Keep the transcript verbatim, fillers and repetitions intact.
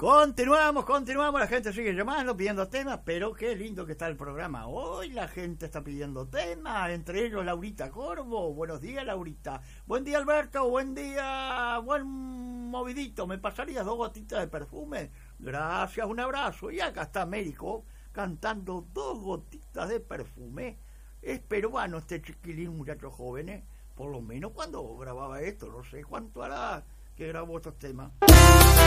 Continuamos, continuamos, la gente sigue llamando, pidiendo temas, pero qué lindo que está el programa. Hoy la gente está pidiendo temas, entre ellos Laurita Corvo. Buenos días, Laurita. Buen día, Alberto, buen día, buen movidito. ¿Me pasarías dos gotitas de perfume? Gracias, un abrazo. Y acá está Américo cantando Dos gotitas de perfume. Es peruano este chiquilín, muchachos jóvenes. Por lo menos cuando grababa esto, no sé cuánto hará que grabó estos temas.